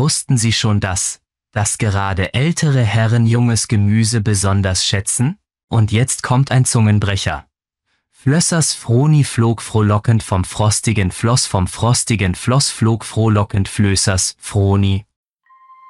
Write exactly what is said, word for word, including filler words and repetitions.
Wussten Sie schon das, dass gerade ältere Herren junges Gemüse besonders schätzen? Und jetzt kommt ein Zungenbrecher. Flössers Froni flog frohlockend vom frostigen Floss, vom frostigen Floss flog frohlockend Flößers Froni